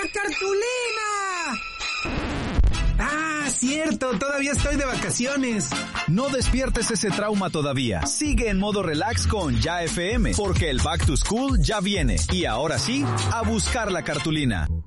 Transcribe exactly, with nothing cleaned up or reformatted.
cartulina! ¡Ah, cierto! Todavía estoy de vacaciones. No despiertes ese trauma todavía. Sigue en modo relax con Ya F M, porque el Back to School ya viene. Y ahora sí, a buscar la cartulina.